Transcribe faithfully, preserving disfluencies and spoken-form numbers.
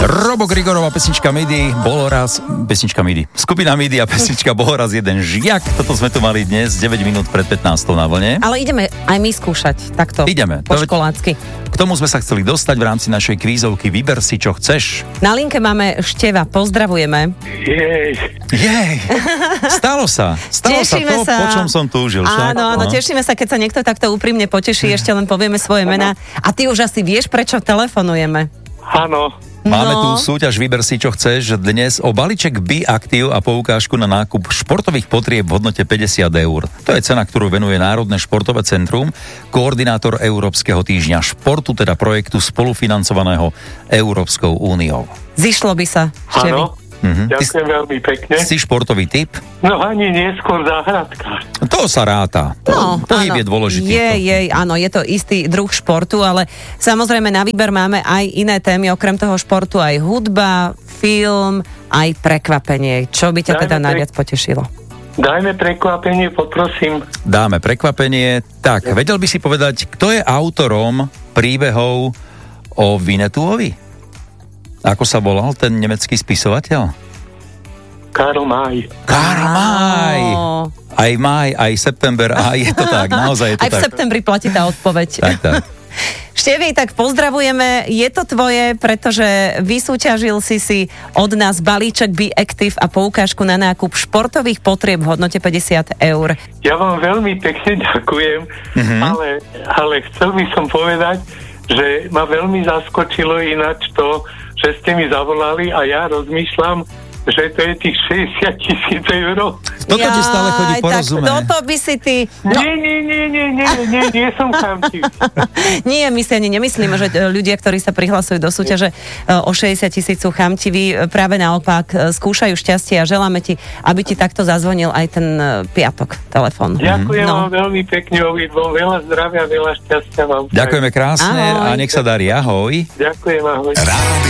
Robo Grigorova, pesnička Midi, bolo raz, pesnička Midi, skupina Midi a pesnička bolo raz jeden žiak. Toto sme tu mali dnes, deväť minút pred pätnástou na vlne. Ale ideme aj my skúšať takto. Ideme. Po školácky. K tomu sme sa chceli dostať v rámci našej kvízovky Vyber si, čo chceš. Na linke máme Števa, pozdravujeme. Jej. Jej. Stalo sa. Stalo Tešíme sa to, sa. po čom som túžil. Však? Áno, áno, tešíme sa, keď sa niekto takto úprimne poteší, ešte len povieme svoje mená. A ty už asi vieš, prečo telefonujeme. Áno. Máme No. tu súťaž Vyber si, čo chceš. Dnes o balíček Be Active a poukážku na nákup športových potrieb v hodnote päťdesiat eur. To je cena, ktorú venuje Národné športové centrum, koordinátor Európskeho týždňa športu, teda projektu spolufinancovaného Európskou úniou. Zišlo by sa, Števi. Áno. Mhm. Ďakujem veľmi pekne. Si športový typ? No ani neskôr záhradkár. To sa ráta. No, Pohyb áno. je dôležitý. Je, To- je, áno, je to istý druh športu, ale samozrejme na výber máme aj iné témy, okrem toho športu aj hudba, film, aj prekvapenie. Čo by ťa Dajme teda pre- najviac potešilo? Dajme prekvapenie, poprosím. Dáme prekvapenie. Tak, vedel by si povedať, kto je autorom príbehov o Vinetuovi? Ako sa volal ten nemecký spisovateľ? Karl May. Karl May. Áno. Aj maj, aj september, a je to tak, naozaj je to Aj v tak. septembri platí tá odpoveď. Tak, tak. Števi, tak pozdravujeme, je to tvoje, pretože vysúťažil si si od nás balíček Be Active a poukážku na nákup športových potrieb v hodnote päťdesiat eur. Ja vám veľmi pekne ďakujem, Mhm. ale, ale chcel by som povedať, že ma veľmi zaskočilo ináč to, že ste mi zavolali a ja rozmýšľam, že to je tých šesťdesiat tisíc eur. Toto ti stále chodí Jaj, po tak rozume. toto by si ty... No, Nie, nie, nie, nie, nie, nie, nie som chamtivý. nie, my si ani nemyslíme, že e, ľudia, ktorí sa prihlasujú do súťaže e, o šesťdesiat tisíc sú chamtiví, e, práve naopak e, skúšajú šťastie a želáme ti, aby ti takto zazvonil aj ten e, piatok telefón. Ďakujem No. vám veľmi pekne obidvom. Veľa zdravia, veľa šťastia vám. Ďakujeme krásne Ahoj. a nech sa darí. Ahoj. Ďakujem, ahoj. Rádio